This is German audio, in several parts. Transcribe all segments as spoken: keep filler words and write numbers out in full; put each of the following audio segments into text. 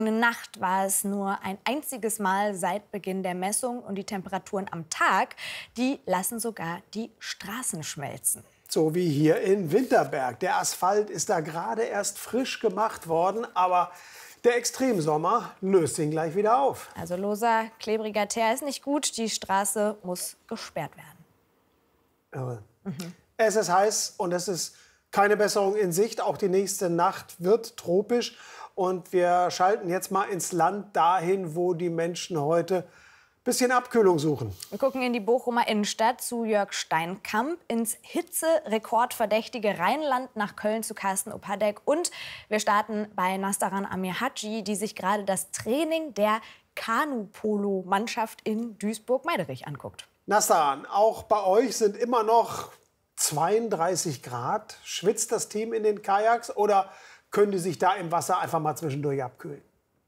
Nacht war es nur ein einziges Mal seit Beginn der Messung und die Temperaturen am Tag, die lassen sogar die Straßen schmelzen. So wie hier in Winterberg. Der Asphalt ist da gerade erst frisch gemacht worden, aber der Extremsommer löst ihn gleich wieder auf. Also loser, klebriger Teer ist nicht gut, die Straße muss gesperrt werden. Irre. Mhm. Es ist heiß und es ist keine Besserung in Sicht. Auch die nächste Nacht wird tropisch. Und wir schalten jetzt mal ins Land dahin, wo die Menschen heute ein bisschen Abkühlung suchen. Wir gucken in die Bochumer Innenstadt zu Jörg Steinkamp, ins Hitze-rekordverdächtige Rheinland, nach Köln zu Carsten Opatec. Und wir starten bei Nastaran Amirhaci, die sich gerade das Training der Kanu-Polo-Mannschaft in Duisburg-Meiderich anguckt. Nastaran, auch bei euch sind immer noch zweiunddreißig Grad. Schwitzt das Team in den Kajaks oder können die sich da im Wasser einfach mal zwischendurch abkühlen?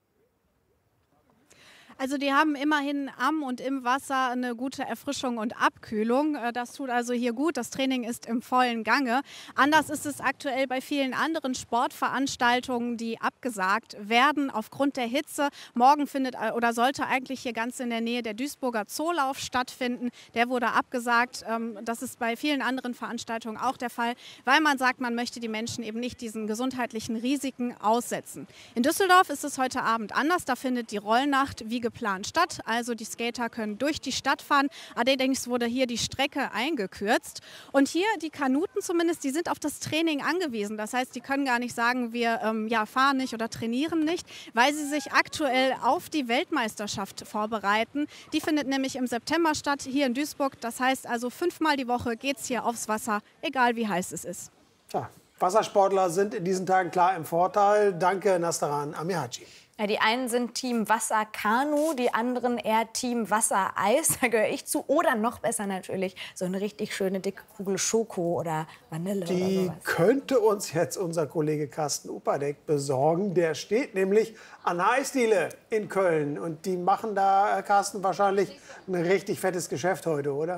Also die haben immerhin am und im Wasser eine gute Erfrischung und Abkühlung. Das tut also hier gut. Das Training ist im vollen Gange. Anders ist es aktuell bei vielen anderen Sportveranstaltungen, die abgesagt werden aufgrund der Hitze. Morgen findet oder sollte eigentlich hier ganz in der Nähe der Duisburger Zoolauf stattfinden. Der wurde abgesagt. Das ist bei vielen anderen Veranstaltungen auch der Fall, weil man sagt, man möchte die Menschen eben nicht diesen gesundheitlichen Risiken aussetzen. In Düsseldorf ist es heute Abend anders. Da findet die Rollnacht wie geplant statt. Also die Skater können durch die Stadt fahren. Allerdings wurde hier die Strecke eingekürzt. Und hier die Kanuten zumindest, die sind auf das Training angewiesen. Das heißt, die können gar nicht sagen, wir ähm, ja, fahren nicht oder trainieren nicht, weil sie sich aktuell auf die Weltmeisterschaft vorbereiten. Die findet nämlich im September statt, hier in Duisburg. Das heißt also, fünfmal die Woche geht es hier aufs Wasser, egal wie heiß es ist. Tja, Wassersportler sind in diesen Tagen klar im Vorteil. Danke, Nastaran Amirhaci. Ja, die einen sind Team Wasser-Kanu, die anderen eher Team Wassereis. Da gehöre ich zu. Oder noch besser natürlich so eine richtig schöne dicke Kugel Schoko oder Vanille. Die oder sowas. Könnte uns jetzt unser Kollege Carsten Opatec besorgen. Der steht nämlich an der Eisdiele in Köln. Und die machen da, Carsten, wahrscheinlich ein richtig fettes Geschäft heute, oder?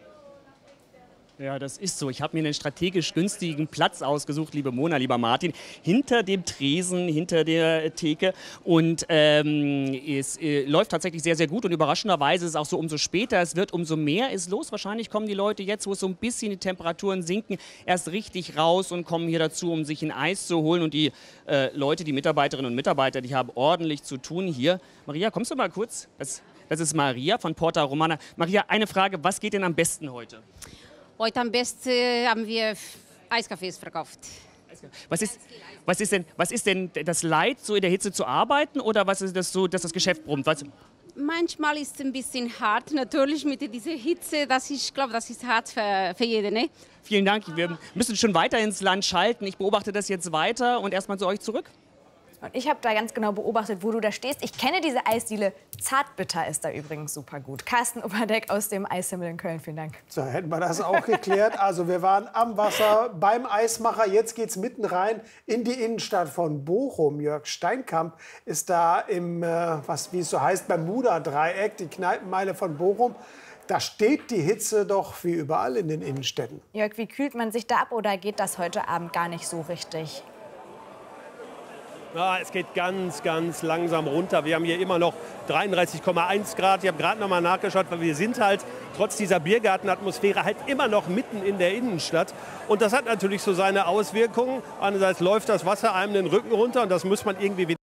Ja, das ist so. Ich habe mir einen strategisch günstigen Platz ausgesucht, liebe Mona, lieber Martin, hinter dem Tresen, hinter der Theke. Und ähm, es äh, läuft tatsächlich sehr, sehr gut. Und überraschenderweise ist es auch so, umso später es wird, umso mehr ist los. Wahrscheinlich kommen die Leute jetzt, wo es so ein bisschen die Temperaturen sinken, erst richtig raus und kommen hier dazu, um sich ein Eis zu holen. Und die äh, Leute, die Mitarbeiterinnen und Mitarbeiter, die haben ordentlich zu tun hier. Maria, kommst du mal kurz? Das, das ist Maria von Porta Romana. Maria, eine Frage, was geht denn am besten heute? Heute am besten haben wir Eiskaffees verkauft. Was ist, was, ist denn, was ist denn das Leid, so in der Hitze zu arbeiten, oder was ist das so, dass das Geschäft brummt? Was? Manchmal ist es ein bisschen hart, natürlich mit dieser Hitze. Das ist, ich glaube, das ist hart für, für jeden. Ne? Vielen Dank. Wir müssen schon weiter ins Land schalten. Ich beobachte das jetzt weiter und erstmal zu euch zurück. Und ich habe da ganz genau beobachtet, wo du da stehst. Ich kenne diese Eisdiele. Zartbitter ist da übrigens super gut. Carsten Opatec aus dem Eishimmel in Köln. Vielen Dank. So, hätten wir das auch geklärt. Also wir waren am Wasser beim Eismacher. Jetzt geht's mitten rein in die Innenstadt von Bochum. Jörg Steinkamp ist da im, äh, was, wie es so heißt, Bermuda-Dreieck, die Kneipenmeile von Bochum. Da steht die Hitze doch wie überall in den Innenstädten. Jörg, wie kühlt man sich da ab oder geht das heute Abend gar nicht so richtig? Ja, es geht ganz, ganz langsam runter. Wir haben hier immer noch dreiunddreißig Komma eins Grad. Ich habe gerade noch mal nachgeschaut, weil wir sind halt trotz dieser Biergartenatmosphäre halt immer noch mitten in der Innenstadt. Und das hat natürlich so seine Auswirkungen. Einerseits läuft das Wasser einem den Rücken runter und das muss man irgendwie wieder...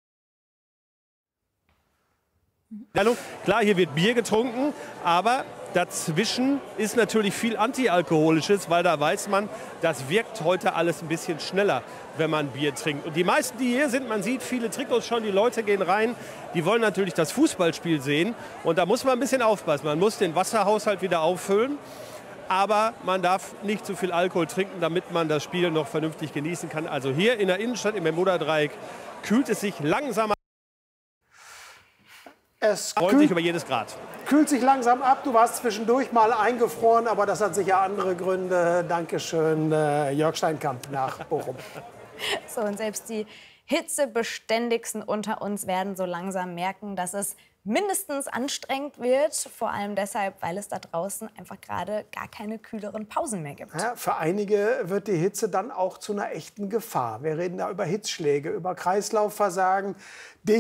Klar, hier wird Bier getrunken, aber dazwischen ist natürlich viel Antialkoholisches, weil da weiß man, das wirkt heute alles ein bisschen schneller, wenn man Bier trinkt. Und die meisten, die hier sind, man sieht viele Trikots schon, die Leute gehen rein, die wollen natürlich das Fußballspiel sehen. Und da muss man ein bisschen aufpassen. Man muss den Wasserhaushalt wieder auffüllen, aber man darf nicht zu viel Alkohol trinken, damit man das Spiel noch vernünftig genießen kann. Also hier in der Innenstadt, im Bermuda-Dreieck, kühlt es sich langsam ab. Es freut sich über jedes Grad. Kühlt sich langsam ab. Du warst zwischendurch mal eingefroren, aber das hat sicher andere Gründe. Dankeschön, äh, Jörg Steinkamp nach Bochum. So, und selbst die hitzebeständigsten unter uns werden so langsam merken, dass es mindestens anstrengend wird. Vor allem deshalb, weil es da draußen einfach gerade gar keine kühleren Pausen mehr gibt. Ja, für einige wird die Hitze dann auch zu einer echten Gefahr. Wir reden da über Hitzschläge, über Kreislaufversagen.